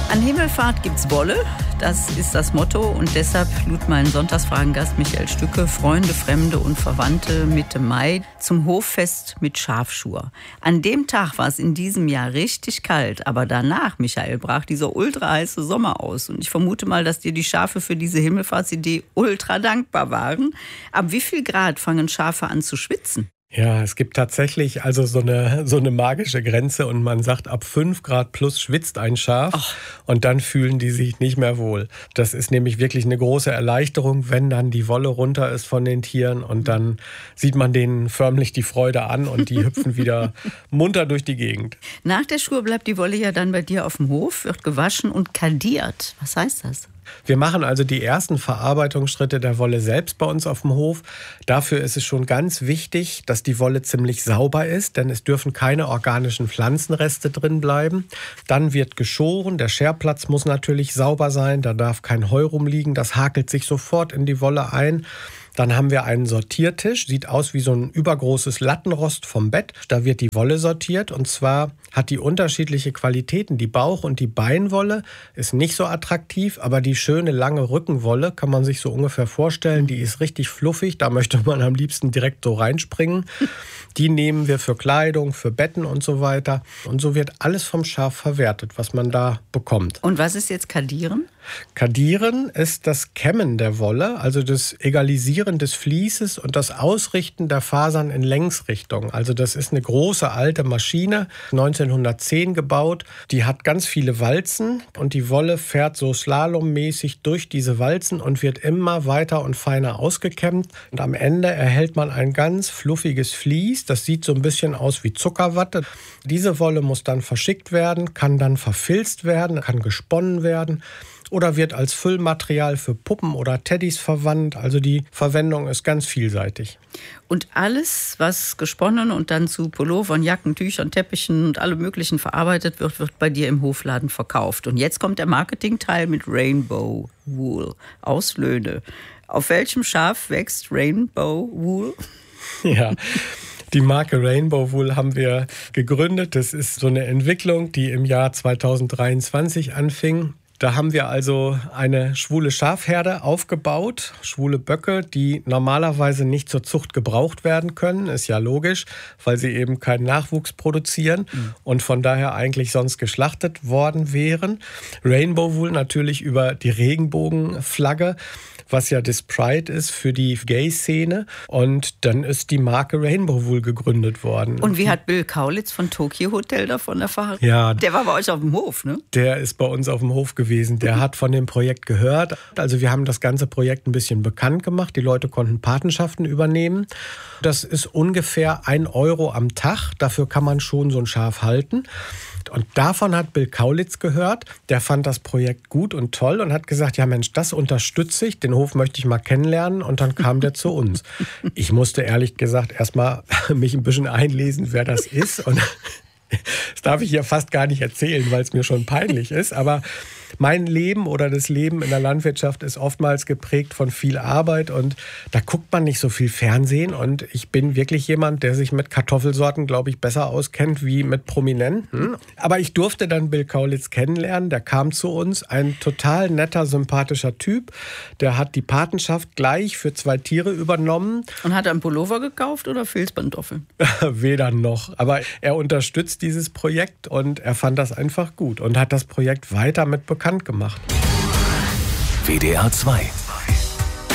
An Himmelfahrt gibt's Wolle, das ist das Motto und deshalb lud mein Sonntagsfragengast Michael Stücke Freunde, Fremde und Verwandte Mitte Mai zum Hoffest mit Schafschur. An dem Tag war es in diesem Jahr richtig kalt, aber danach, Michael, brach dieser ultra heiße Sommer aus und ich vermute mal, dass dir die Schafe für diese Himmelfahrtsidee ultra dankbar waren. Ab wie viel Grad fangen Schafe an zu schwitzen? Ja, es gibt tatsächlich also so eine magische Grenze und man sagt, ab 5 Grad plus schwitzt ein Schaf und dann fühlen die sich nicht mehr wohl. Das ist nämlich wirklich eine große Erleichterung, wenn dann die Wolle runter ist von den Tieren und dann sieht man denen förmlich die Freude an und die hüpfen wieder munter durch die Gegend. Nach der Schur bleibt die Wolle ja dann bei dir auf dem Hof, wird gewaschen und kadiert. Was heißt das? Wir machen also die ersten Verarbeitungsschritte der Wolle selbst bei uns auf dem Hof. Dafür ist es schon ganz wichtig, dass die Wolle ziemlich sauber ist, denn es dürfen keine organischen Pflanzenreste drin bleiben. Dann wird geschoren, der Scherplatz muss natürlich sauber sein, da darf kein Heu rumliegen, das hakelt sich sofort in die Wolle ein. Dann haben wir einen Sortiertisch, sieht aus wie so ein übergroßes Lattenrost vom Bett. Da wird die Wolle sortiert und zwar hat die unterschiedliche Qualitäten. Die Bauch- und die Beinwolle ist nicht so attraktiv, aber die schöne lange Rückenwolle kann man sich so ungefähr vorstellen. Die ist richtig fluffig, da möchte man am liebsten direkt so reinspringen. Die nehmen wir für Kleidung, für Betten und so weiter. Und so wird alles vom Schaf verwertet, was man da bekommt. Und was ist jetzt Kadieren? Kadieren ist das Kämmen der Wolle, also das Egalisieren des Vlieses und das Ausrichten der Fasern in Längsrichtung. Also das ist eine große alte Maschine, 1910 gebaut. Die hat ganz viele Walzen und die Wolle fährt so slalommäßig durch diese Walzen und wird immer weiter und feiner ausgekämmt. Und am Ende erhält man ein ganz fluffiges Vlies. Das sieht so ein bisschen aus wie Zuckerwatte. Diese Wolle muss dann verschickt werden, kann dann verfilzt werden, kann gesponnen werden. Oder wird als Füllmaterial für Puppen oder Teddys verwandt. Also die Verwendung ist ganz vielseitig. Und alles, was gesponnen und dann zu Pullovern, Jacken, Tüchern, Teppichen und allem Möglichen verarbeitet wird, wird bei dir im Hofladen verkauft. Und jetzt kommt der Marketingteil mit Rainbow Wool aus Löhne. Auf welchem Schaf wächst Rainbow Wool? Ja. Die Marke Rainbow Wool haben wir gegründet. Das ist so eine Entwicklung, die im Jahr 2023 anfing. Da haben wir also eine schwule Schafherde aufgebaut, schwule Böcke, die normalerweise nicht zur Zucht gebraucht werden können, ist ja logisch, weil sie eben keinen Nachwuchs produzieren und von daher eigentlich sonst geschlachtet worden wären. Rainbow Wool natürlich über die Regenbogenflagge, was ja das Pride ist für die Gay-Szene. Und dann ist die Marke Rainbow Wool gegründet worden. Und wie hat Bill Kaulitz von Tokyo Hotel davon erfahren? Ja, der war bei euch auf dem Hof, ne? Der ist bei uns auf dem Hof gewesen. Der hat von dem Projekt gehört. Also wir haben das ganze Projekt ein bisschen bekannt gemacht. Die Leute konnten Patenschaften übernehmen. Das ist ungefähr 1 Euro am Tag. Dafür kann man schon so ein Schaf halten. Und davon hat Bill Kaulitz gehört. Der fand das Projekt gut und toll und hat gesagt, ja Mensch, das unterstütze ich. Den Hof möchte ich mal kennenlernen. Und dann kam der zu uns. Ich musste ehrlich gesagt erstmal mich ein bisschen einlesen, wer das ist. Und das darf ich ja fast gar nicht erzählen, weil es mir schon peinlich ist. Aber mein Leben oder das Leben in der Landwirtschaft ist oftmals geprägt von viel Arbeit und da guckt man nicht so viel Fernsehen. Und ich bin wirklich jemand, der sich mit Kartoffelsorten, glaube ich, besser auskennt wie mit Prominenten. Aber ich durfte dann Bill Kaulitz kennenlernen. Der kam zu uns, ein total netter, sympathischer Typ. Der hat die Patenschaft gleich für 2 Tiere übernommen. Und hat er einen Pullover gekauft oder Filzpantoffeln? Weder noch. Aber er unterstützt dieses Projekt und er fand das einfach gut und hat das Projekt weiter mit bekannt gemacht. WDR 2